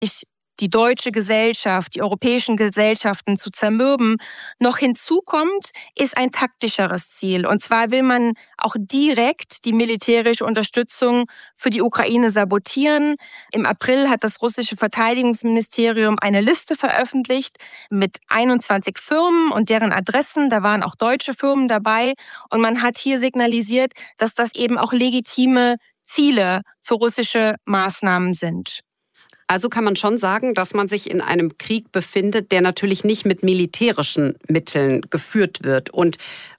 die deutsche Gesellschaft, die europäischen Gesellschaften zu zermürben. Noch hinzukommt, ist ein taktischeres Ziel. Und zwar will man auch direkt die militärische Unterstützung für die Ukraine sabotieren. Im April hat das russische Verteidigungsministerium eine Liste veröffentlicht mit 21 Firmen und deren Adressen. Da waren auch deutsche Firmen dabei. Und man hat hier signalisiert, dass das eben auch legitime Ziele für russische Maßnahmen sind. Also kann man schon sagen, dass man sich in einem Krieg befindet, der natürlich nicht mit militärischen Mitteln geführt wird. Und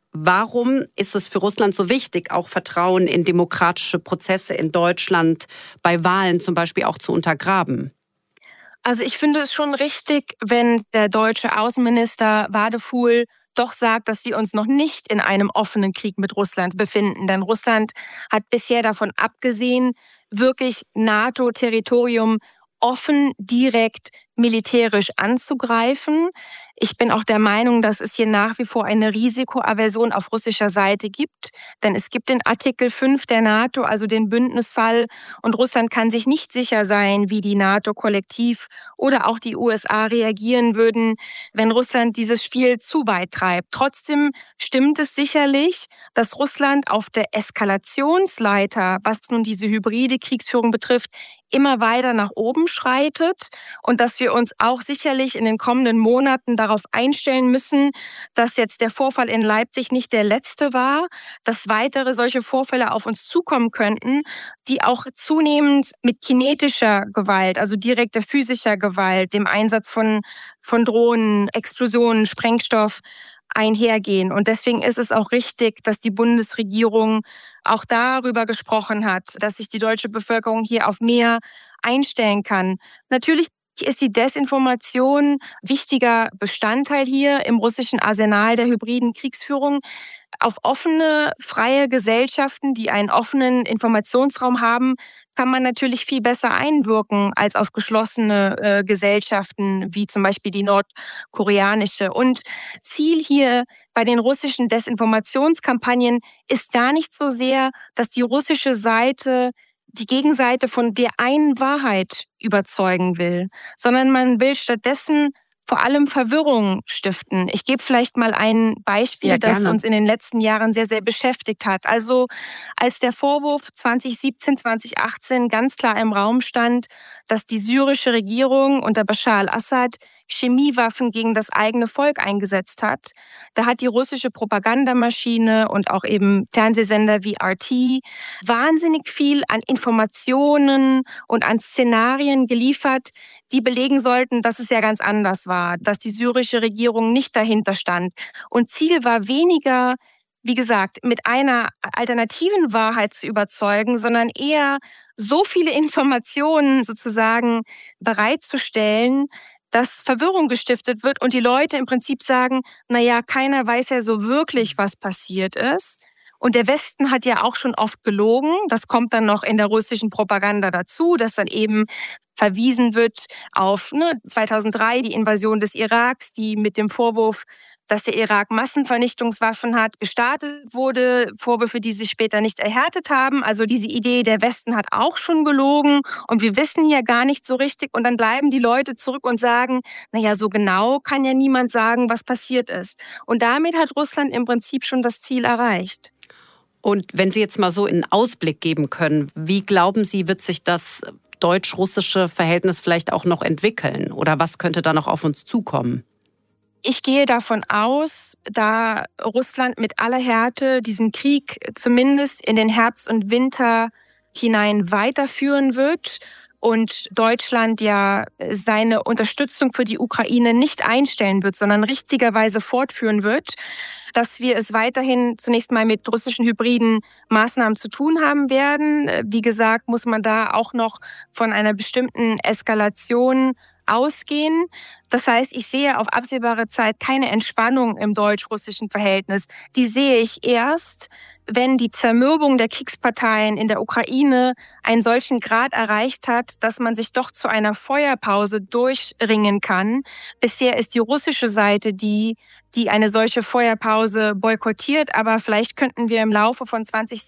warum ist es für Russland so wichtig, auch Vertrauen in demokratische Prozesse in Deutschland bei Wahlen zum Beispiel auch zu untergraben? Also ich finde es schon richtig, wenn der deutsche Außenminister Wadefuhl doch sagt, dass wir uns noch nicht in einem offenen Krieg mit Russland befinden. Denn Russland hat bisher davon abgesehen, wirklich NATO-Territorium offen, direkt militärisch anzugreifen. Ich bin auch der Meinung, dass es hier nach wie vor eine Risikoaversion auf russischer Seite gibt. Denn es gibt den Artikel 5 der NATO, also den Bündnisfall. Und Russland kann sich nicht sicher sein, wie die NATO kollektiv oder auch die USA reagieren würden, wenn Russland dieses Spiel zu weit treibt. Trotzdem stimmt es sicherlich, dass Russland auf der Eskalationsleiter, was nun diese hybride Kriegsführung betrifft, immer weiter nach oben schreitet und dass wir uns auch sicherlich in den kommenden Monaten darauf einstellen müssen, dass jetzt der Vorfall in Leipzig nicht der letzte war, dass weitere solche Vorfälle auf uns zukommen könnten, die auch zunehmend mit kinetischer Gewalt, also direkter physischer Gewalt, dem Einsatz von Drohnen, Explosionen, Sprengstoff einhergehen. Und deswegen ist es auch richtig, dass die Bundesregierung auch darüber gesprochen hat, dass sich die deutsche Bevölkerung hier auf mehr einstellen kann. Natürlich ist die Desinformation wichtiger Bestandteil hier im russischen Arsenal der hybriden Kriegsführung. Auf offene, freie Gesellschaften, die einen offenen Informationsraum haben, kann man natürlich viel besser einwirken als auf geschlossene Gesellschaften, wie zum Beispiel die nordkoreanische. Und Ziel hier bei den russischen Desinformationskampagnen ist gar nicht so sehr, dass die russische Seite die Gegenseite von der einen Wahrheit überzeugen will, sondern man will stattdessen vor allem Verwirrung stiften. Ich gebe vielleicht mal ein Beispiel, das uns in den letzten Jahren sehr, sehr beschäftigt hat. Also als der Vorwurf 2017, 2018 ganz klar im Raum stand, dass die syrische Regierung unter Bashar al-Assad Chemiewaffen gegen das eigene Volk eingesetzt hat, da hat die russische Propagandamaschine und auch eben Fernsehsender wie RT wahnsinnig viel an Informationen und an Szenarien geliefert, die belegen sollten, dass es ja ganz anders war, dass die syrische Regierung nicht dahinter stand. Und Ziel war weniger, wie gesagt, mit einer alternativen Wahrheit zu überzeugen, sondern eher so viele Informationen sozusagen bereitzustellen, dass Verwirrung gestiftet wird und die Leute im Prinzip sagen, naja, keiner weiß ja so wirklich, was passiert ist. Und der Westen hat ja auch schon oft gelogen. Das kommt dann noch in der russischen Propaganda dazu, dass dann eben verwiesen wird auf 2003 die Invasion des Iraks, die mit dem Vorwurf, dass der Irak Massenvernichtungswaffen hat, gestartet wurde. Vorwürfe, die sich später nicht erhärtet haben. Also diese Idee, der Westen hat auch schon gelogen und wir wissen ja gar nicht so richtig. Und dann bleiben die Leute zurück und sagen, naja, so genau kann ja niemand sagen, was passiert ist. Und damit hat Russland im Prinzip schon das Ziel erreicht. Und wenn Sie jetzt mal so einen Ausblick geben können, wie glauben Sie, wird sich das deutsch-russische Verhältnis vielleicht auch noch entwickeln? Oder was könnte da noch auf uns zukommen? Ich gehe davon aus, da Russland mit aller Härte diesen Krieg zumindest in den Herbst und Winter hinein weiterführen wird und Deutschland ja seine Unterstützung für die Ukraine nicht einstellen wird, sondern richtigerweise fortführen wird, dass wir es weiterhin zunächst mal mit russischen hybriden Maßnahmen zu tun haben werden. Wie gesagt, muss man da auch noch von einer bestimmten Eskalation ausgehen. Das heißt, ich sehe auf absehbare Zeit keine Entspannung im deutsch-russischen Verhältnis. Die sehe ich erst, wenn die Zermürbung der Kriegsparteien in der Ukraine einen solchen Grad erreicht hat, dass man sich doch zu einer Feuerpause durchringen kann. Bisher ist die russische Seite die eine solche Feuerpause boykottiert. Aber vielleicht könnten wir im Laufe von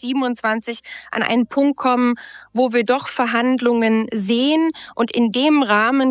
2027 an einen Punkt kommen, wo wir doch Verhandlungen sehen und in dem Rahmen